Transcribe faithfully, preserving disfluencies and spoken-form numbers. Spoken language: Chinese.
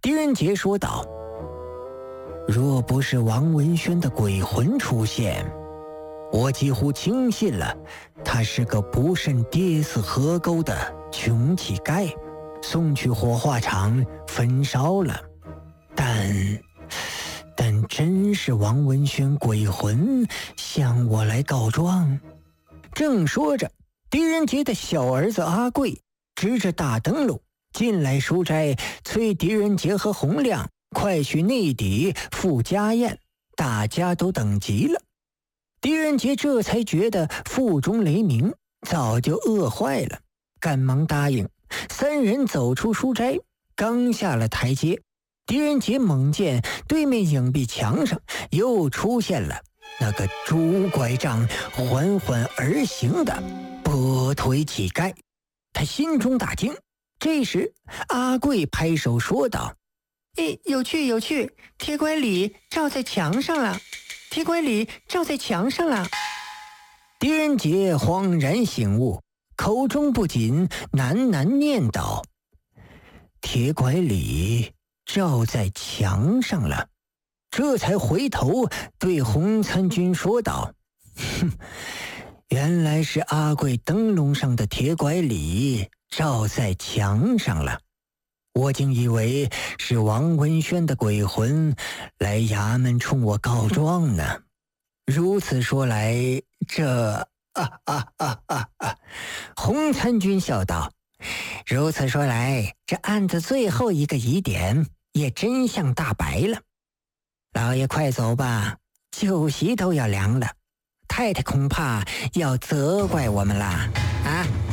狄仁杰说道：“若不是王文轩的鬼魂出现，我几乎轻信了他是个不慎跌死河沟的穷乞丐，送去火化场焚烧了。但但真是王文轩鬼魂向我来告状。”正说着，狄仁杰的小儿子阿贵支着大灯笼进来书斋，催狄仁杰和洪亮快去内底赴家宴，大家都等急了。狄仁杰这才觉得腹中雷鸣，早就饿坏了，赶忙答应。三人走出书斋，刚下了台阶，狄仁杰猛见对面影壁墙上又出现了那个拄拐杖缓缓而行的跛腿乞丐，他心中大惊。这时阿贵拍手说道：“哎，有趣有趣，铁拐李照在墙上了，铁拐李照在墙上了。”狄仁杰恍然醒悟，口中不禁喃喃念叨：“铁拐李照在墙上了。”这才回头对洪参军说道：“哼，原来是阿贵灯笼上的铁拐李照在墙上了，我竟以为是王文轩的鬼魂来衙门冲我告状呢。如此说来，这……啊啊啊啊啊！”洪参军笑道：“如此说来，这案子最后一个疑点也真相大白了。老爷快走吧，酒席都要凉了，太太恐怕要责怪我们啦！啊！”